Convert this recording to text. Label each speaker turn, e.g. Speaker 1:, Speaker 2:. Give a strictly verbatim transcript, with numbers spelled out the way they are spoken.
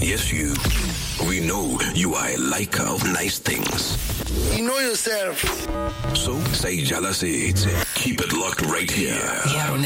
Speaker 1: Yes, you. We know you are a liker of nice things.
Speaker 2: You know yourself.
Speaker 1: So, say jealousy. Keep it locked right here.